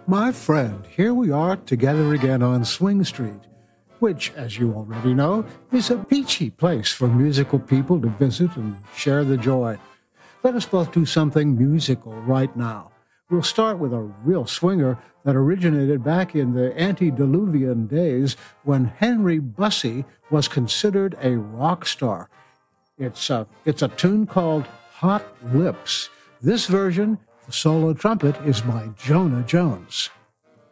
My friend, here we are together again on Swing Street, which, as you already know, is a peachy place for musical people to visit and share the joy. Let us both do something musical right now. We'll start with a real swinger that originated back in the antediluvian days when Henry Bussey was considered a rock star. It's a tune called Hot Lips. This version, the solo trumpet, is by Jonah Jones.